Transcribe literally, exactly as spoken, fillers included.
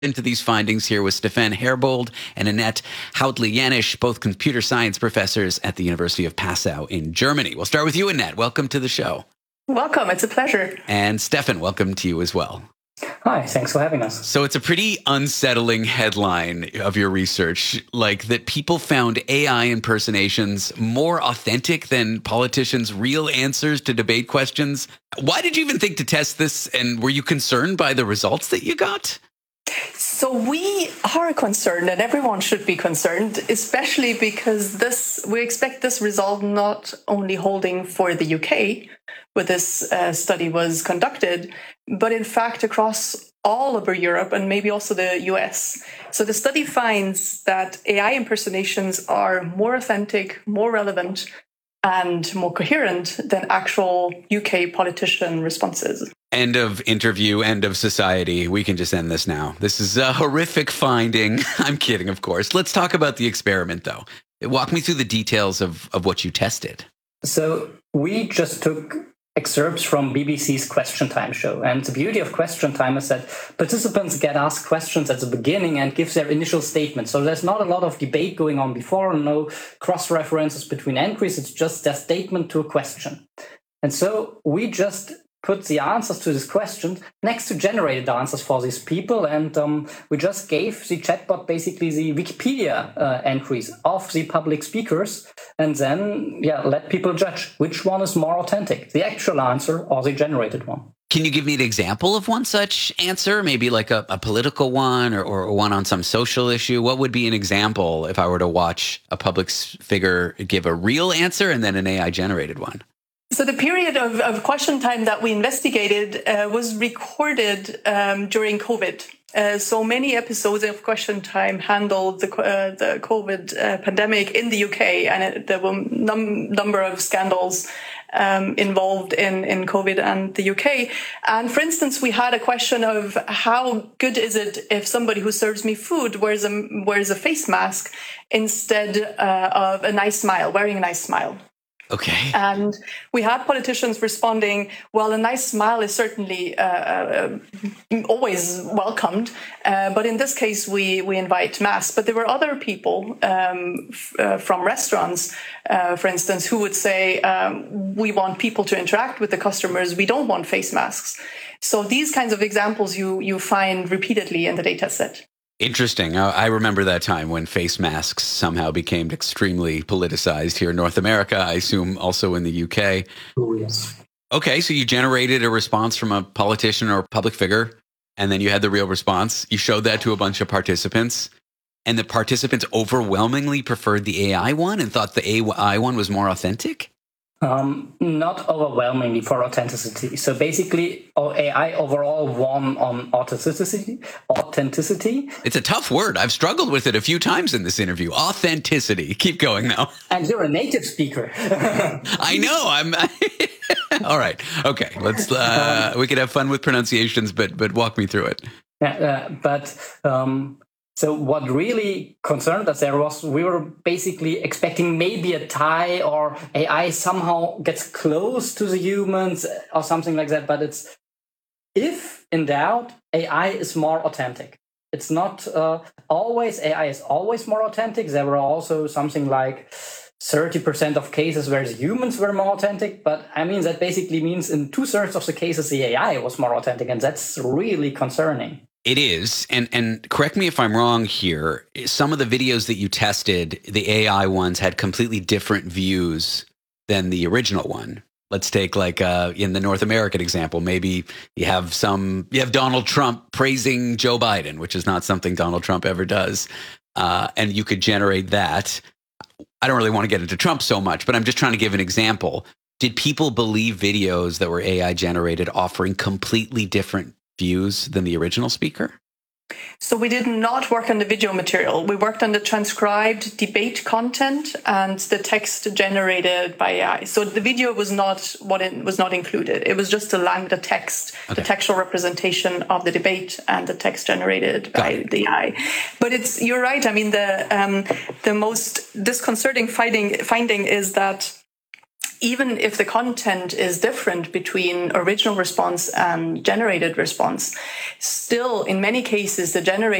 into these findings here with Stefan Herbold and Annette Hautli-Janisch, both computer science professors at the University of Passau in Germany. We'll start with you, Annette. Welcome to the show. Welcome. It's a pleasure. And Stefan, welcome to you as well. Hi, thanks for having us. So it's a pretty unsettling headline of your research, like that people found A I impersonations more authentic than politicians' real answers to debate questions. Why did you even think to test this? And were you concerned by the results that you got? So we are concerned, and everyone should be concerned, especially because this we expect this result not only holding for the U K, where this uh, study was conducted, but in fact across all over Europe and maybe also the U S. So the study finds that A I impersonations are more authentic, more relevant, and more coherent than actual U K politician responses. End of interview, end of society. We can just end this now. This is a horrific finding. I'm kidding, of course. Let's talk about the experiment, though. Walk me through the details of, of what you tested. So we just took excerpts from B B C's Question Time show. And the beauty of Question Time is that participants get asked questions at the beginning and give their initial statement. So there's not a lot of debate going on before, no cross-references between entries. It's just their statement to a question. And so we just put the answers to this question next to generated answers for these people. And um, we just gave the chatbot basically the Wikipedia uh, entries of the public speakers. And then, yeah, let people judge which one is more authentic, the actual answer or the generated one. Can you give me an example of one such answer? Maybe like a, a political one or, or one on some social issue? What would be an example if I were to watch a public figure give a real answer and then an A I generated one? So the period of, of question time that we investigated uh, was recorded um, during COVID. Uh, so many episodes of Question Time handled the uh, the COVID uh, pandemic in the U K, and it, there were a num- number of scandals um, involved in, in COVID and the U K. And for instance, we had a question of how good is it if somebody who serves me food wears a, wears a face mask instead uh, of a nice smile, wearing a nice smile. Okay. And we had politicians responding, well, a nice smile is certainly uh, uh, always welcomed. Uh, but in this case, we, we invite masks. But there were other people um, f- uh, from restaurants, uh, for instance, who would say, um, we want people to interact with the customers. We don't want face masks. So these kinds of examples you, you find repeatedly in the data set. Interesting. I remember that time when face masks somehow became extremely politicized here in North America, I assume also in the U K. Oh, yes. Okay, so you generated a response from a politician or public figure, and then you had the real response. You showed that to a bunch of participants, and the participants overwhelmingly preferred the A I one and thought the A I one was more authentic? Um, not overwhelmingly for authenticity. So basically, A I overall won on authenticity. Authenticity. It's a tough word. I've struggled with it a few times in this interview. Authenticity. Keep going now. And you're a native speaker. I know. I'm. All right. Okay. Let's. Uh, we could have fun with pronunciations, but but walk me through it. Yeah, uh, but. Um, So what really concerned us there was we were basically expecting maybe a tie or A I somehow gets close to the humans or something like that. But it's, if in doubt, A I is more authentic. It's not uh, always, A I is always more authentic. There were also something like thirty percent of cases where the humans were more authentic. But I mean, that basically means in two thirds of the cases, the A I was more authentic. And that's really concerning. It is. And and correct me if I'm wrong here. Some of the videos that you tested, the A I ones had completely different views than the original one. Let's take like uh, in the North American example, maybe you have some, you have Donald Trump praising Joe Biden, which is not something Donald Trump ever does. Uh, and you could generate that. I don't really want to get into Trump so much, but I'm just trying to give an example. Did people believe videos that were A I generated offering completely different views than the original speaker? So we did not work on the video material. We worked on the transcribed debate content and the text generated by A I. So the video was not what it was not included. It was just the lang- the text, okay. The textual representation of the debate and the text generated Got by it. the A I. But it's you're right. I mean, the um, the most disconcerting finding finding is that even if the content is different between original response and generated response, still in many cases the generated